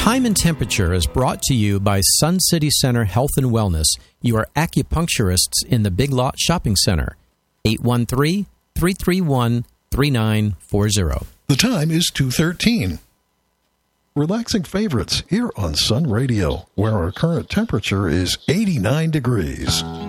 Time and Temperature is brought to you by Sun City Center Health and Wellness, your acupuncturists in the Big Lot Shopping Center. 813-331-3940. The time is 2:13. Relaxing favorites here on Sun Radio, where our current temperature is 89 degrees.